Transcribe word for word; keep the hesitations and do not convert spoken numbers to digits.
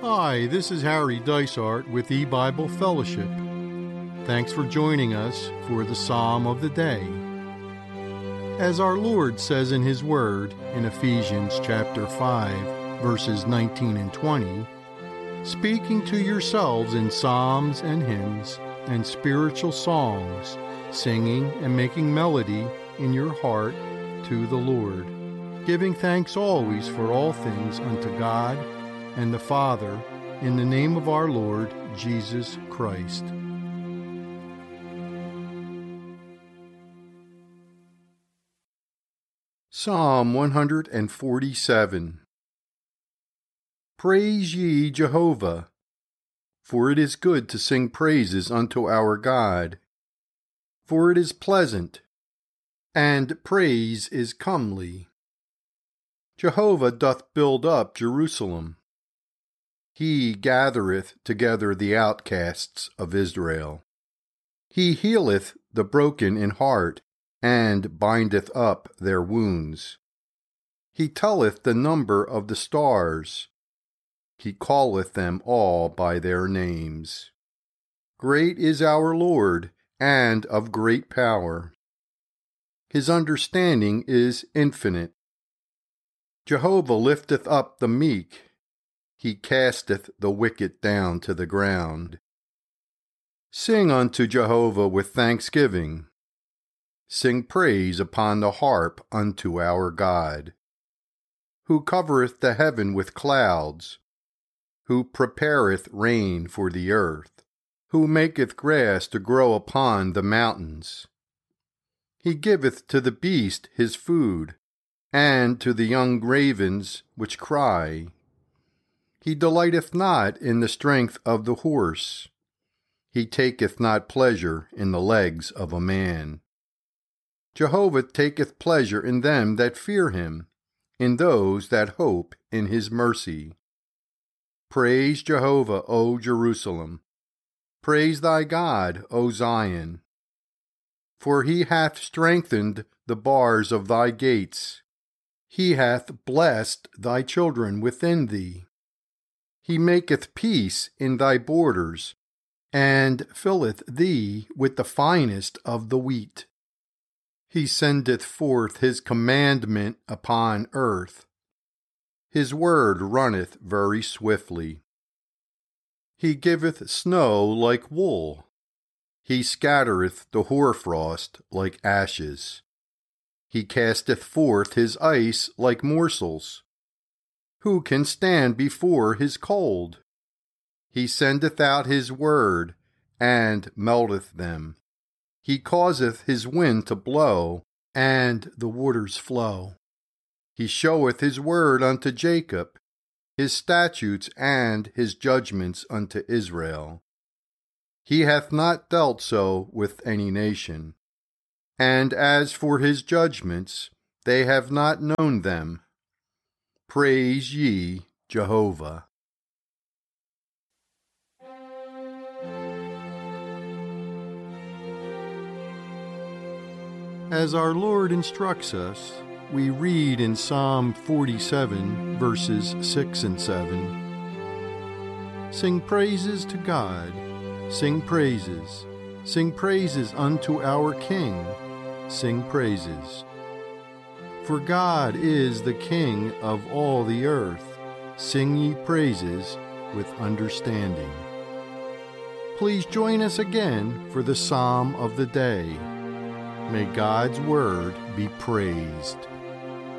Hi, this is Harry Dysart with E-Bible Fellowship. Thanks for joining us for the Psalm of the Day. As our Lord says in His Word in Ephesians chapter five, verses nineteen and twenty, speaking to yourselves in psalms and hymns and spiritual songs, singing and making melody in your heart to the Lord, giving thanks always for all things unto God and the Father, in the name of our Lord Jesus Christ. Psalm one forty-seven. Praise ye Jehovah, for it is good to sing praises unto our God, for it is pleasant, and praise is comely. Jehovah doth build up Jerusalem. He gathereth together the outcasts of Israel. He healeth the broken in heart, and bindeth up their wounds. He telleth the number of the stars. He calleth them all by their names. Great is our Lord, and of great power. His understanding is infinite. Jehovah lifteth up the meek. He casteth the wicked down to the ground. Sing unto Jehovah with thanksgiving. Sing praise upon the harp unto our God, who covereth the heaven with clouds, who prepareth rain for the earth, who maketh grass to grow upon the mountains. He giveth to the beast his food, and to the young ravens which cry. He delighteth not in the strength of the horse. He taketh not pleasure in the legs of a man. Jehovah taketh pleasure in them that fear him, in those that hope in his mercy. Praise Jehovah, O Jerusalem. Praise thy God, O Zion. For he hath strengthened the bars of thy gates. He hath blessed thy children within thee. He maketh peace in thy borders, and filleth thee with the finest of the wheat. He sendeth forth his commandment upon earth. His word runneth very swiftly. He giveth snow like wool. He scattereth the hoarfrost like ashes. He casteth forth his ice like morsels. Who can stand before his cold? He sendeth out his word, and melteth them. He causeth his wind to blow, and the waters flow. He showeth his word unto Jacob, his statutes and his judgments unto Israel. He hath not dealt so with any nation. And as for his judgments, they have not known them. Praise ye Jehovah. As our Lord instructs us, we read in Psalm forty-seven, verses six and seven, Sing praises to God, sing praises, sing praises unto our King, sing praises. For God is the King of all the earth. Sing ye praises with understanding. Please join us again for the Psalm of the Day. May God's word be praised.